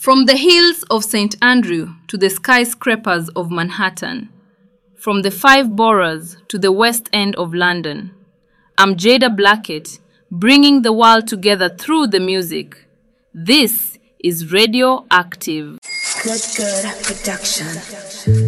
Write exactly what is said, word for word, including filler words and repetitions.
From the hills of Saint Andrew to the skyscrapers of Manhattan, from the five boroughs to the West End of London, I'm Jada Blackett, bringing the world together through the music. This is Radio Active. Good Good Production.